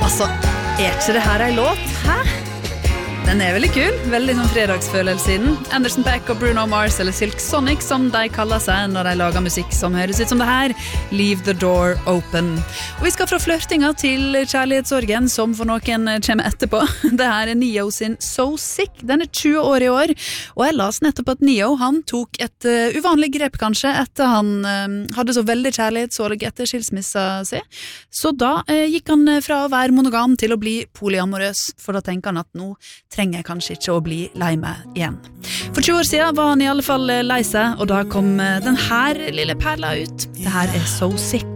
Altså, ikke det her en låt? Hæ? Den veldig kul, veldig sånn fredagsfølelse i den. Anderson .Paak og Bruno Mars, eller Silk Sonic som de kaller seg når de lager musikk som høres ut som det her. Leave the door open. Og vi skal fra flørtinga til kjærlighetssorgen som for noen kommer etterpå. Det her Neo sin So Sick. Den 20 år i år, og jeg las nettopp at Neo, han tok et uvanlig grep kanskje etter han hadde så veldig kjærlighetssorg etter skilsmissa si. Så da gikk han fra å være monogam til å bli polyamorøs, for da tenker han at nå trenger jeg kanskje ikke å bli lei meg igjen. For 20 år siden var han i alle fall lei seg, og da kom den her lille perla ut. Det her So Sick.